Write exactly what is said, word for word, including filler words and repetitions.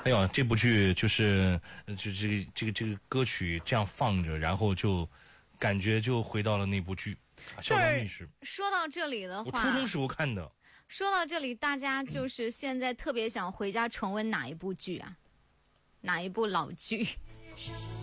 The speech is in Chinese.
哎呦，这部剧就是就这个这个这个歌曲这样放着，然后就感觉就回到了那部剧《校园秘史》。 说到这里的话， 我初中时候看的。 说到这里，大家就是现在特别想回家重温哪一部剧啊？哪一部老剧？